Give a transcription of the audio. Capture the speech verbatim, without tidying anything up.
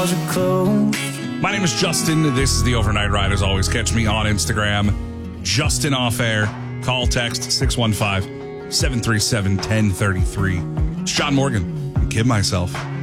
My name is Justin. This is the Overnight Ride. As always, catch me on Instagram, Justin Off Air. Call, text six one five, seven three seven, one zero three three. It's John Morgan. I kid myself.